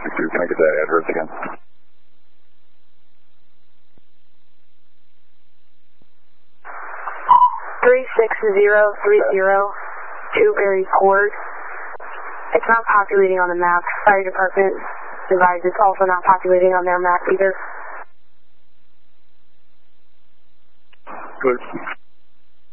362, can I get that address again? 36030 Dewberry Court. It's not populating on the map. Fire department advised it's also not populating on their map either. Good.